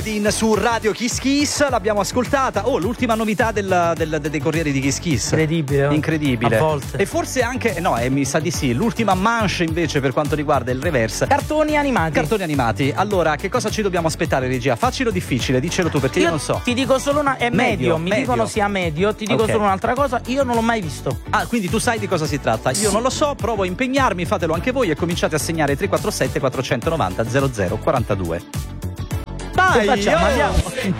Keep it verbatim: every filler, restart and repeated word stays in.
Su Radio Kiss Kiss l'abbiamo ascoltata. Oh, l'ultima novità del, del, dei Corrieri di Kiss Kiss. Incredibile. Oh. Incredibile. A volte. E forse anche, no, eh, mi sa di sì, l'ultima manche invece per quanto riguarda il reverse. Cartoni animati. Cartoni animati. Allora, che cosa ci dobbiamo aspettare, regia? Facile o difficile? Dicelo tu, perché io, io non so. Ti dico solo una. È medio. medio. Mi medio. dicono sia medio. Ti dico okay. solo un'altra cosa. Io non l'ho mai visto. Ah, quindi tu sai di cosa si tratta? Io sì. non lo so, provo a impegnarmi, fatelo anche voi e cominciate a segnare tre quattro sette quattro nove zero zero quattro due. Dai, che facciamo? oh. Andiamo.